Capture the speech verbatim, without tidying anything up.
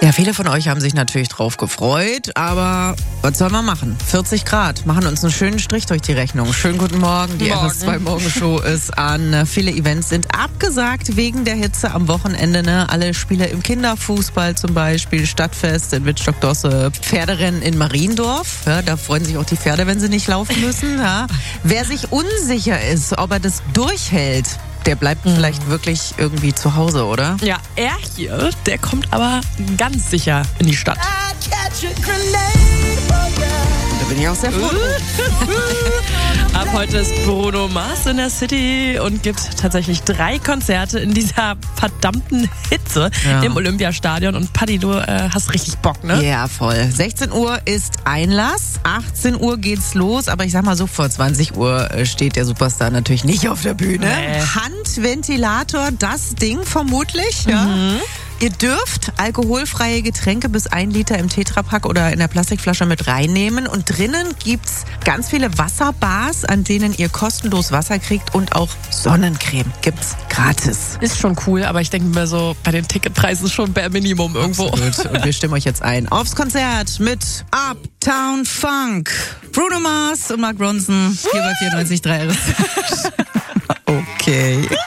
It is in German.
Ja, viele von euch haben sich natürlich drauf gefreut, aber was soll man machen? vierzig Grad machen uns einen schönen Strich durch die Rechnung. Schönen guten Morgen, die Morgen. R S zwei Morgenshow ist an. Viele Events sind abgesagt wegen der Hitze am Wochenende. Ne? Alle Spiele im Kinderfußball zum Beispiel, Stadtfest in Wittstock-Dosse, Pferderennen in Mariendorf. Ja, da freuen sich auch die Pferde, wenn sie nicht laufen müssen. Ja. Wer sich unsicher ist, ob er das durchhält, der bleibt mhm. vielleicht wirklich irgendwie zu Hause, oder? Ja, er hier, der kommt aber ganz sicher in die Stadt. Da bin ich auch sehr froh. Ab heute ist Bruno Mars in der City und gibt tatsächlich drei Konzerte in dieser verdammten Hitze ja. im Olympiastadion. Und Paddy, du äh, hast richtig Bock, ne? Ja, voll. sechzehn Uhr ist Einlass, achtzehn Uhr geht's los, aber ich sag mal so, vor zwanzig Uhr steht der Superstar natürlich nicht auf der Bühne. Nee. Handventilator, das Ding vermutlich, ja. Mhm. Ihr dürft alkoholfreie Getränke bis ein Liter im Tetrapack oder in der Plastikflasche mit reinnehmen. Und drinnen gibt's ganz viele Wasserbars, an denen ihr kostenlos Wasser kriegt, und auch Sonnencreme gibt's gratis. Ist schon cool, aber ich denke mir so, bei den Ticketpreisen schon bare Minimum irgendwo. Absolut. Und wir stimmen euch jetzt ein aufs Konzert mit Uptown Funk. Bruno Mars und Mark Ronson hier bei vierundneunzig Komma drei. Okay.